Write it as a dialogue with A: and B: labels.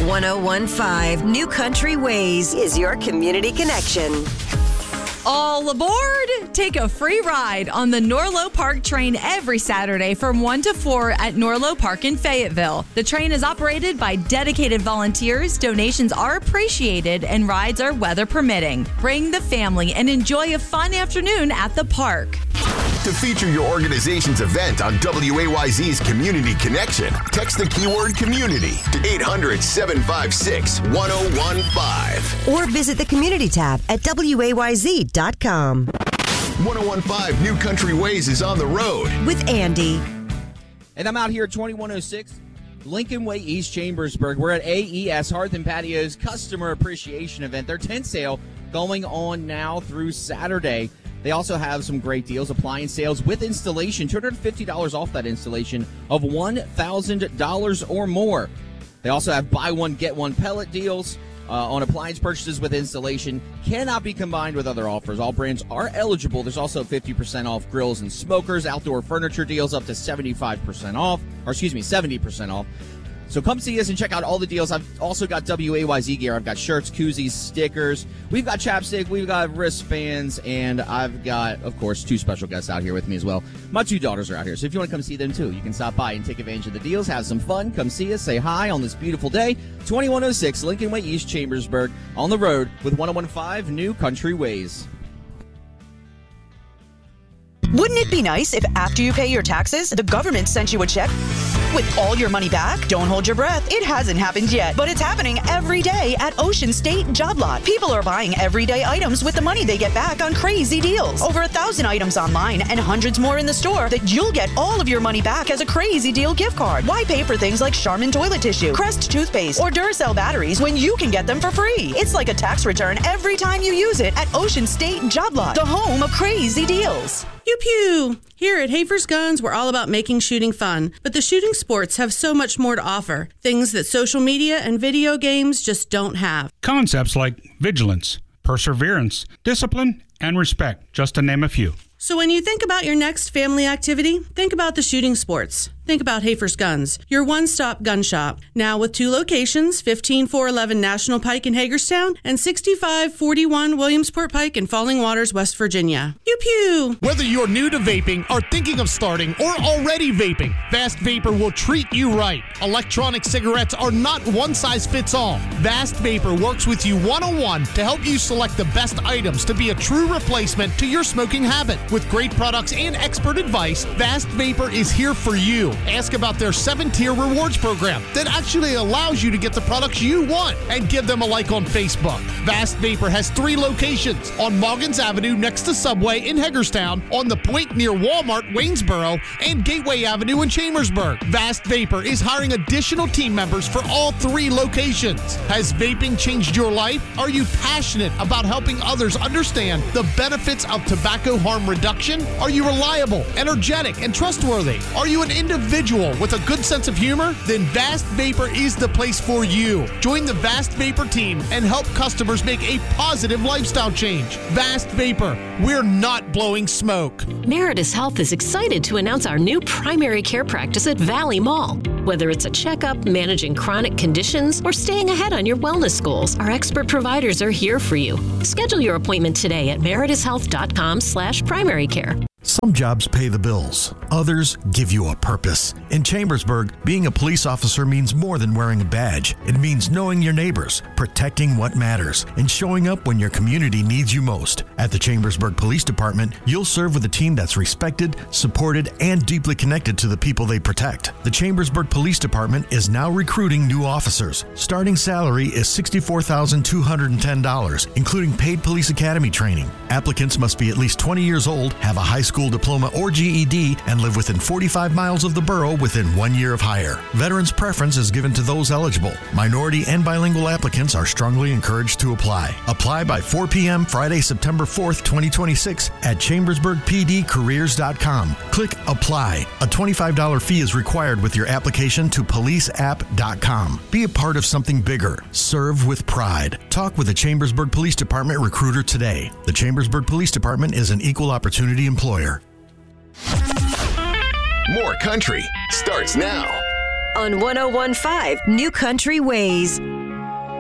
A: 1015 New Country Ways is your community connection.
B: All aboard! Take a free ride on the Norlo Park train every Saturday from 1 to 4 at Norlo Park in Fayetteville. The train is operated by dedicated volunteers, donations are appreciated, and rides are weather permitting. Bring the family and enjoy a fun afternoon at the park.
C: To feature your organization's event on WAYZ's Community Connection, text the keyword community to 800-756-1015.
A: Or visit the community tab at WAYZ.com.
C: 1015 New Country Ways is on the road
A: with Andy.
D: And I'm out here at 2106 Lincoln Way East Chambersburg. We're at AES Hearth and Patio's Customer Appreciation Event. Their tent sale going on now through Saturday. They also have some great deals, appliance sales with installation, $250 off that installation of $1,000 or more. They also have buy one, get one pellet deals on appliance purchases with installation. Cannot be combined with other offers. All brands are eligible. There's also 50% off grills and smokers, outdoor furniture deals up to 70% off. So come see us and check out all the deals. I've also got WAYZ gear. I've got shirts, koozies, stickers. We've got chapstick. We've got wristbands. And I've got, of course, two special guests out here with me as well. My two daughters are out here. So if you want to come see them, too, you can stop by and take advantage of the deals. Have some fun. Come see us. Say hi on this beautiful day. 2106 Lincoln Way East Chambersburg. On the road with 1015 New Country Ways.
E: Wouldn't it be nice if after you pay your taxes, the government sent you a check with all your money back? Don't hold your breath. It hasn't happened yet, but it's happening every day at Ocean State Job Lot. People are buying everyday items with the money they get back on crazy deals. Over 1,000 items online and hundreds more in the store that you'll get all of your money back as a crazy deal gift card. Why pay for things like Charmin toilet tissue, Crest toothpaste, or Duracell batteries when you can get them for free? It's like a tax return every time you use it at Ocean State Job Lot, the home of crazy deals.
F: Pew pew! Here at Hafer's Guns, we're all about making shooting fun, but the shooting sports have so much more to offer. Things that social media and video games just don't have.
G: Concepts like vigilance, perseverance, discipline, and respect, just to name a few.
F: So when you think about your next family activity, think about the shooting sports. Think about Hafer's Guns, your one-stop gun shop. Now with 2 locations, 15411 National Pike in Hagerstown and 6541 Williamsport Pike in Falling Waters, West Virginia. Pew pew!
H: Whether you're new to vaping, are thinking of starting, or already vaping, Vast Vapor will treat you right. Electronic cigarettes are not one size fits all. Vast Vapor works with you one-on-one to help you select the best items to be a true replacement to your smoking habit. With great products and expert advice, Vast Vapor is here for you. Ask about their 7-tier rewards program that actually allows you to get the products you want, and give them a like on Facebook. Vast Vapor has 3 locations: on Moggins Avenue next to Subway in Hagerstown, on the Point near Walmart, Waynesboro, and Gateway Avenue in Chambersburg. Vast Vapor is hiring additional team members for all 3 locations. Has vaping changed your life? Are you passionate about helping others understand the benefits of tobacco harm reduction? Are you reliable, energetic, and trustworthy? Are you an individual with a good sense of humor? Then Vast Vapor is the place for you. Join the Vast Vapor team and help customers make a positive lifestyle change. Vast Vapor, we're not blowing smoke.
I: Meritus Health is excited to announce our new primary care practice at Valley Mall. Whether it's a checkup, managing chronic conditions, or staying ahead on your wellness goals, our expert providers are here for you. Schedule your appointment today at meritushealth.com/primary care.
J: Some jobs pay the bills. Others give you a purpose. In Chambersburg, being a police officer means more than wearing a badge. It means knowing your neighbors, protecting what matters, and showing up when your community needs you most. At the Chambersburg Police Department, you'll serve with a team that's respected, supported, and deeply connected to the people they protect. The Chambersburg Police Department is now recruiting new officers. Starting salary is $64,210, including paid police academy training. Applicants must be at least 20 years old, have a high school diploma or GED, and live within 45 miles of the borough within 1 year of hire. Veterans' preference is given to those eligible. Minority and bilingual applicants are strongly encouraged to apply. Apply by 4 p.m. Friday, September 4th, 2026 at chambersburgpdcareers.com. Click Apply. A $25 fee is required with your application to policeapp.com. Be a part of something bigger. Serve with pride. Talk with the Chambersburg Police Department recruiter today. The Chambersburg Police Department is an equal opportunity employer.
C: More country starts now.
A: on 101.5 New Country Ways.